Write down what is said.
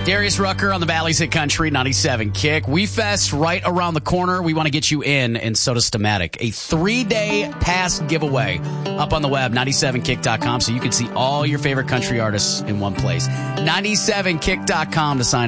Darius Rucker on the Valley's Hit Country 97 Kick. We Fest right around the corner. We want to get you in, and so does Stamatic. A 3-day pass giveaway up on the web, 97kick.com, so you can see all your favorite country artists in one place. 97kick.com to sign